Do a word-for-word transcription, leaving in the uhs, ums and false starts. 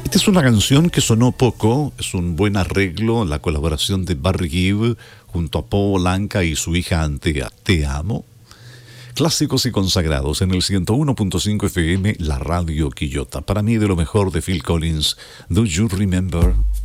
Esta es una canción que sonó poco, es un buen arreglo, la colaboración de Barry Gibb junto a Paul Anka y su hija Antea. Te amo. Clásicos y consagrados en el ciento uno punto cinco F M, la radio Quillota. Para mí, de lo mejor de Phil Collins, Do You Remember?